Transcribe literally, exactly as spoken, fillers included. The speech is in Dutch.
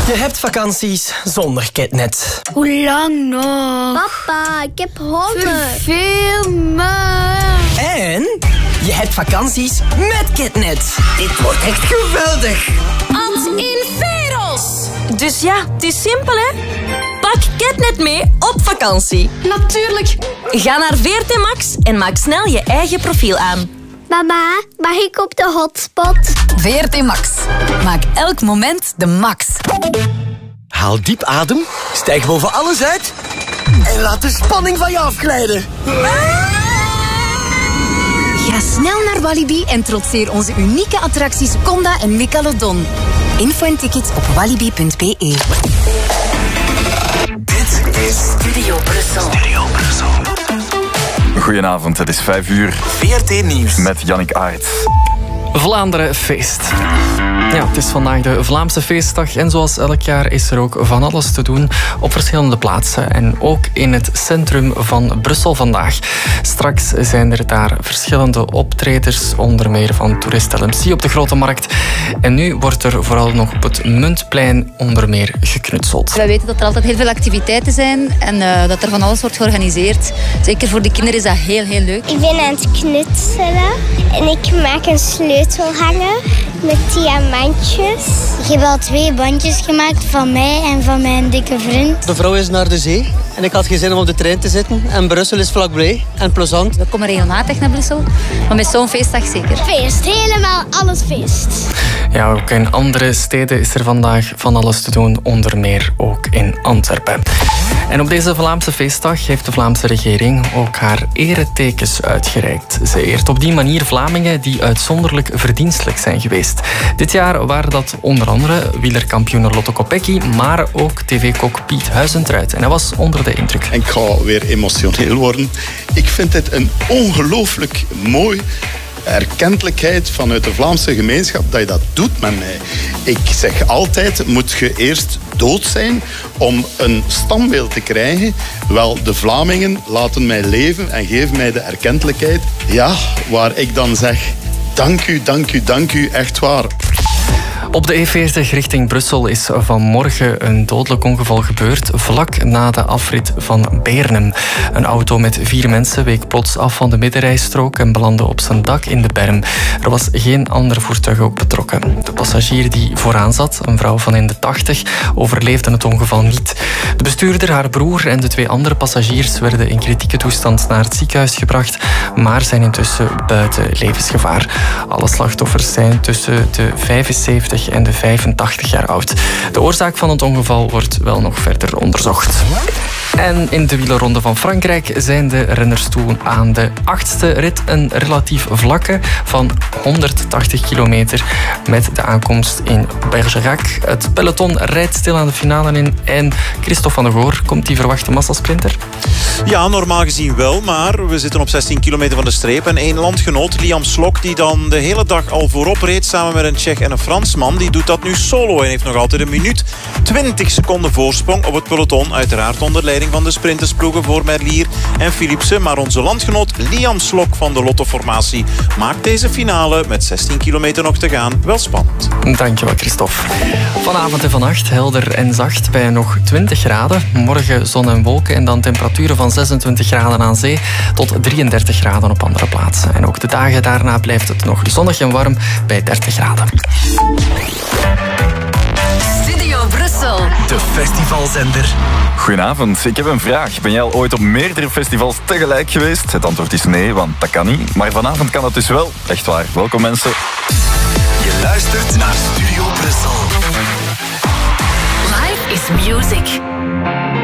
Je hebt vakanties zonder Kitnet. Hoe lang nog? Papa, ik heb honger. Veel me. En je hebt vakanties met Kitnet. Dit wordt echt geweldig. Als in Veros. Dus ja, het is simpel, hè? Pak Kitnet mee op vakantie. Natuurlijk. Ga naar V R T Max en maak snel je eigen profiel aan. Mama, mag ik op de hotspot? V R T Max. Maak elk moment de max. Haal diep adem, stijg boven alles uit en laat de spanning van je afglijden. Ga snel naar Walibi en trotseer onze unieke attracties Conda en Megalodon. Info en tickets op walibi punt b e. Dit is Studio Brussel. Studio Brussel. Goedenavond, het is vijf uur. V R T Nieuws. Met Jannik Aert. Vlaanderen feest. Ja, het is vandaag de Vlaamse feestdag en zoals elk jaar is er ook van alles te doen op verschillende plaatsen en ook in het centrum van Brussel vandaag. Straks zijn er daar verschillende optredens, onder meer van Tourist L M C op de Grote Markt. En nu wordt er vooral nog op het Muntplein onder meer geknutseld. Wij weten dat er altijd heel veel activiteiten zijn en uh, dat er van alles wordt georganiseerd. Zeker voor de kinderen is dat heel, heel leuk. Ik ben aan het knutselen en ik maak een sleutelhanger met diamantjes. Ik heb al twee bandjes gemaakt van mij en van mijn dikke vriend. De vrouw is naar de zee en ik had geen zin om op de trein te zitten. En Brussel is vlakbij en plezant. We komen regelmatig naar Brussel, maar met zo'n feestdag zeker. Feest, helemaal alles feest. Ja, ook in andere steden is er vandaag van alles te doen, onder meer ook in Antwerpen. En op deze Vlaamse feestdag heeft de Vlaamse regering ook haar eretekens uitgereikt. Ze eert op die manier Vlamingen die uitzonderlijk verdienstelijk zijn geweest. Dit jaar waren dat onder andere wielerkampioen Lotto Kopecky, maar ook tv-kok Piet Huizentruid. En hij was onder de indruk. En ik ga weer emotioneel worden. Ik vind dit een ongelooflijk mooi erkentelijkheid vanuit de Vlaamse gemeenschap dat je dat doet met mij. Ik zeg altijd, moet je eerst dood zijn om een standbeeld te krijgen? Wel, de Vlamingen laten mij leven en geven mij de erkentelijkheid. Ja, waar ik dan zeg, dank u, dank u, dank u, echt waar. Op de E veertig richting Brussel is vanmorgen een dodelijk ongeval gebeurd vlak na de afrit van Beernem. Een auto met vier mensen week plots af van de middenrijstrook en belandde op zijn dak in de berm. Er was geen ander voertuig ook betrokken. De passagier die vooraan zat, een vrouw van in de tachtig, overleefde het ongeval niet. De bestuurder, haar broer en de twee andere passagiers werden in kritieke toestand naar het ziekenhuis gebracht, maar zijn intussen buiten levensgevaar. Alle slachtoffers zijn tussen de vijfenzeventig en de vijfentachtig jaar oud. De oorzaak van het ongeval wordt wel nog verder onderzocht. En in de wielerronde van Frankrijk zijn de renners toe aan de achtste rit. Een relatief vlakke van honderdtachtig kilometer met de aankomst in Bergerac. Het peloton rijdt stil aan de finale in. En Christophe van der Goor, komt die verwachte massasprinter? Ja, normaal gezien wel, maar we zitten op zestien kilometer van de streep. En één landgenoot, Liam Slok, die dan de hele dag al voorop reed samen met een Tsjech en een Fransman, die doet dat nu solo en heeft nog altijd een minuut twintig seconden voorsprong op het peloton. Uiteraard onder leiding van de sprintersploegen voor Merlier en Philipsen. Maar onze landgenoot Liam Slok van de Lotto-formatie maakt deze finale met zestien kilometer nog te gaan wel spannend. Dankjewel, Christophe. Vanavond en vannacht helder en zacht bij nog twintig graden. Morgen zon en wolken en dan temperaturen van zesentwintig graden aan zee tot drieëndertig graden op andere plaatsen. En ook de dagen daarna blijft het nog zonnig en warm bij dertig graden. Studio Brussel. De festivalzender. Goedenavond, ik heb een vraag. Ben jij al ooit op meerdere festivals tegelijk geweest? Het antwoord is nee, want dat kan niet. Maar vanavond kan het dus wel. Echt waar. Welkom mensen. Je luistert naar Studio Brussel. Life is music.